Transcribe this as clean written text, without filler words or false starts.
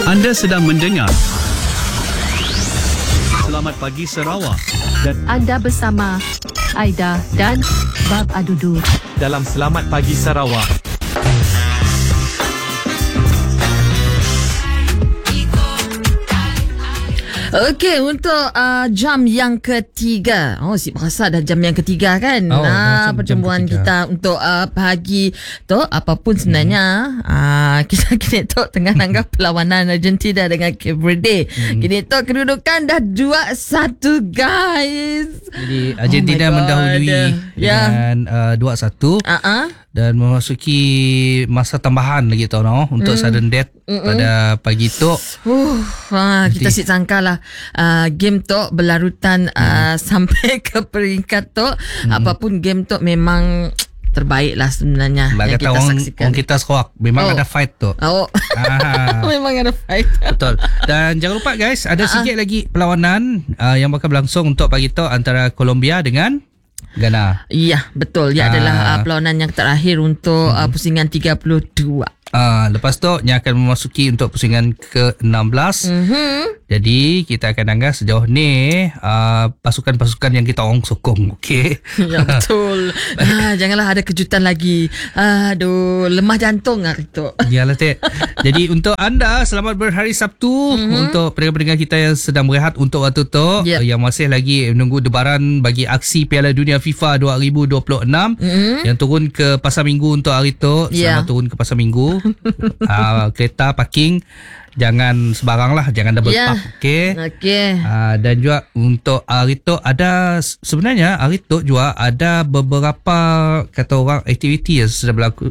Anda sedang mendengar Selamat Pagi Sarawak dan Anda bersama Aida dan Bab Adudu dalam Selamat Pagi Sarawak. Okey, untuk jam yang ketiga. Si rasa dah jam yang ketiga kan. Percumbuan kita untuk pagi tu apapun sebenarnya. Kita kini tu tengah nanggap perlawanan Argentina dengan Cape Verde. Kini tu kedudukan dah 2-1 guys. Jadi Argentina mendahului dengan 2-1 dan memasuki masa tambahan lagi tau untuk sudden death pada pagi tu. Kita sit sangka lah game tu berlarutan sampai ke peringkat tu. Apapun game tu memang terbaik lah sebenarnya yang kita saksikan. Orang kita Sarawak memang ada fight tu. Memang ada fight. Betul. Dan jangan lupa guys, ada sikit lagi perlawanan yang bakal berlangsung untuk pagi tu antara Colombia dengan Ghana. Ya, betul. Ia adalah perlawanan yang terakhir untuk pusingan 32. Lepas tu yang akan memasuki untuk pusingan ke-16. Jadi kita akan anggap sejauh ni pasukan-pasukan yang kita orang sokong. Okey. Ya, betul. Janganlah ada kejutan lagi. Aduh, lemah jantung hari tu. Yalah Tek. Jadi untuk anda, selamat berhari Sabtu. Untuk pendengar-pendengar kita yang sedang berehat untuk waktu tu, yang masih lagi menunggu debaran bagi aksi Piala Dunia FIFA 2026 yang turun ke Pasar Minggu untuk hari tu. Selamat turun ke Pasar Minggu. Kereta parking jangan sembarang lah, jangan double park. Okey. Dan juga untuk hari tu ada, sebenarnya hari tu juga ada beberapa kata orang aktiviti yang sudah